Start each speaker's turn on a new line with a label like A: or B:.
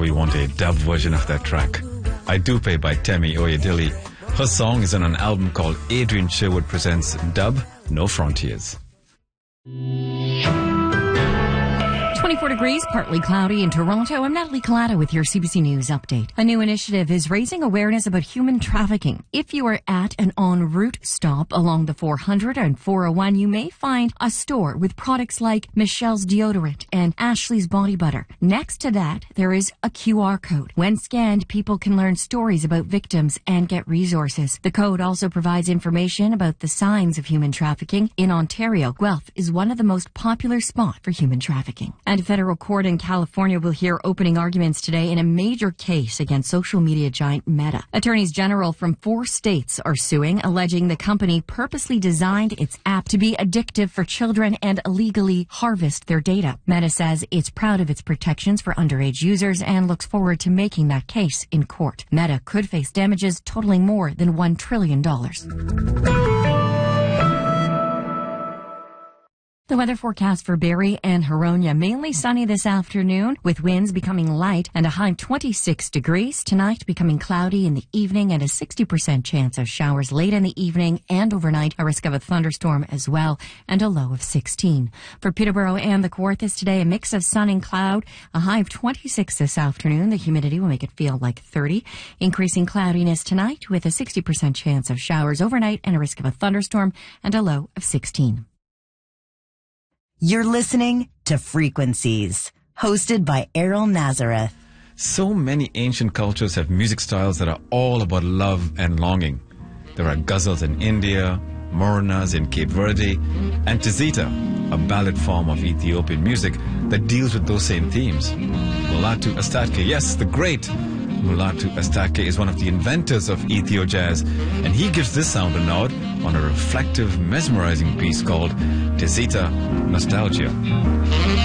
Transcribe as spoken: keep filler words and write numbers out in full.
A: we want a dub version of that track. I Do Pay by Temi Oyedele. Her song is on an album called Adrian Sherwood Presents Dub No Frontiers.
B: twenty-four degrees, partly cloudy in Toronto. I'm Natalie Collada with your C B C News update. A new initiative is raising awareness about human trafficking. If you are at an en route stop along the four hundred and four oh one, you may find a store with products like Michelle's deodorant and Ashley's body butter. Next to that, there is a Q R code. When scanned, people can learn stories about victims and get resources. The code also provides information about the signs of human trafficking. In Ontario, Guelph is one of the most popular spots for human trafficking. And a federal court in California will hear opening arguments today in a major case against social media giant Meta. Attorneys general from four states are suing, alleging the company purposely designed its app to be addictive for children and illegally harvest their data. Meta says it's proud of its protections for underage users and looks forward to making that case in court. Meta could face damages totaling more than one trillion dollars. The weather forecast for Barrie and Huronia, mainly sunny this afternoon with winds becoming light and a high twenty-six degrees. Tonight becoming cloudy in the evening and a sixty percent chance of showers late in the evening and overnight, a risk of a thunderstorm as well, and a low of sixteen. For Peterborough and the Kawarthas today, a mix of sun and cloud, a high of twenty-six this afternoon. The humidity will make it feel like thirty. Increasing cloudiness tonight with a sixty percent chance of showers overnight and a risk of a thunderstorm and a low of sixteen.
C: You're listening to Frequencies, hosted by Errol Nazareth.
A: So many ancient cultures have music styles that are all about love and longing. There are ghazals in India, moranas in Cape Verde, and tizita, a ballad form of Ethiopian music that deals with those same themes. Mulatu Astatke, yes, the great Mulatu Astatke is one of the inventors of Ethio jazz, and he gives this sound a nod on a reflective, mesmerizing piece called Tizita Nostalgia.